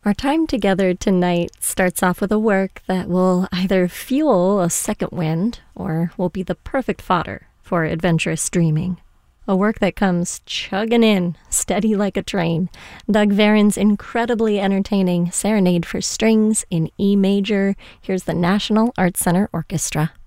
Our time together tonight starts off with a work that will either fuel a second wind or will be the perfect fodder for adventurous dreaming. A work that comes chugging in, steady like a train. Doug Varon's incredibly entertaining Serenade for Strings in E major. Here's the National Arts Center Orchestra.